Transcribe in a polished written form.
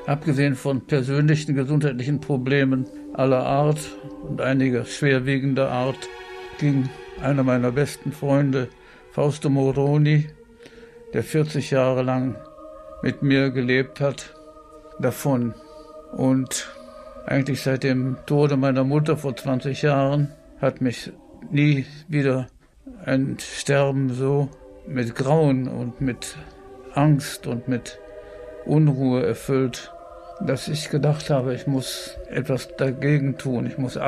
Abgesehen von persönlichen gesundheitlichen Problemen aller Art und einiger schwerwiegender Art ging einer meiner besten Freunde, Fausto Moroni, der 40 Jahre lang mit mir gelebt hat, davon. Und eigentlich seit dem Tode meiner Mutter vor 20 Jahren hat mich nie wieder ein Sterben so mit Grauen und mit Angst und mit Unruhe erfüllt, dass ich gedacht habe, ich muss etwas dagegen tun. Ich muss